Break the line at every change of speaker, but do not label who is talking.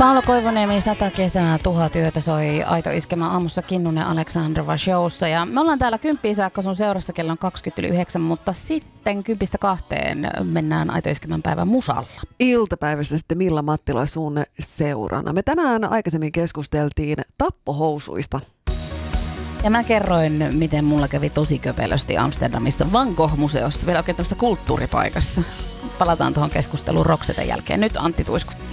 Paula Koivuniemi, 100 kesää, 1000 yötä soi Aito Iskemä aamussa Kinnunen Aleksandrova showssa. Ja me ollaan täällä 10 saakka sun seurassa, kello on 20:09, mutta sitten 10-2 mennään Aito Iskemän päivän musalla.
Iltapäivässä sitten Milla Mattila sun seurana. Me tänään aikaisemmin keskusteltiin tappohousuista.
Ja mä kerroin, miten mulla kävi tosi köpelösti Amsterdamissa Van Gogh-museossa, vielä oikein tämmöisessä kulttuuripaikassa. Palataan tuohon keskusteluun Rokseten jälkeen. Nyt Antti Tuiskut.